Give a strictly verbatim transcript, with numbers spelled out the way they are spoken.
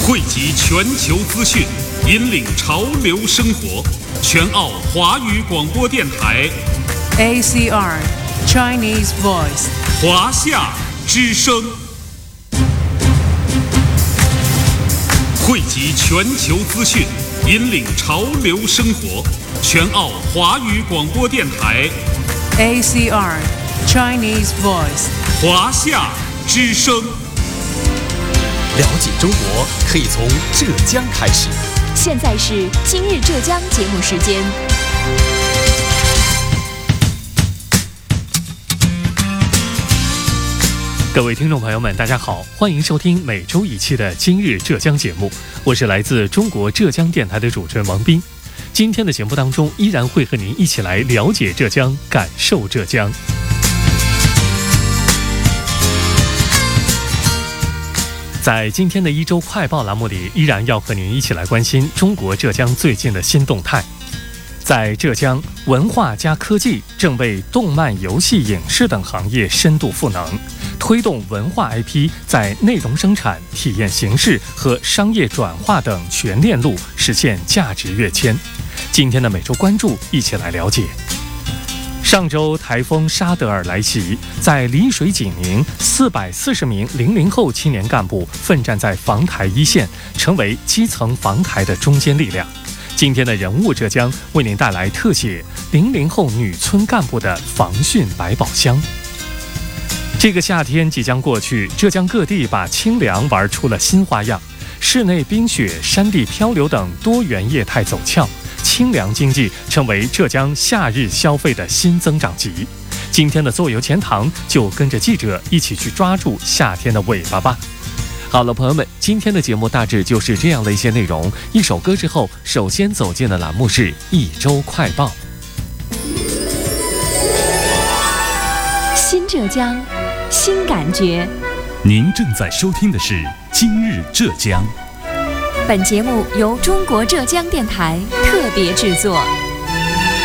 汇集全球资讯，引领潮流生活。全澳华语广播电台 A C R Chinese Voice 华夏之声，汇集全球资讯，引领潮流生活。全澳华语广播电台 A C R Chinese Voice 华夏之声。 了解中国可以从浙江开始。 现在是今日浙江节目时间。 各位听众朋友们，大家好，欢迎收听每周一期的今日浙江节目，我是来自中国浙江电台的主持人王斌。今天的节目当中，依然会和您一起来了解浙江，感受浙江。在今天的一周快报栏目里，依然要和您一起来关心中国浙江最近的新动态。在浙江，文化加科技正为动漫、游戏、影视等行业深度赋能，推动文化 I P 在内容生产、体验形式和商业转化等全链路实现价值跃迁。今天的每周关注，一起来了解。上周台风沙德尔来袭，在丽水景宁，四百四十名零零后青年干部奋战在防台一线，成为基层防台的中坚力量。今天的人物浙江为您带来特写零零后女村干部的防汛百宝箱。这个夏天即将过去，浙江各地把清凉玩出了新花样，室内冰雪、山地漂流等多元业态走俏。清凉经济成为浙江夏日消费的新增长极。今天的坐游钱塘就跟着记者一起去抓住夏天的尾巴吧。 好了，朋友们，今天的节目大致就是这样的一些内容。一首歌之后，首先走进的栏目是一周快报。 新浙江，新感觉。 您正在收听的是今日浙江。 本节目由中国浙江电台特别制作。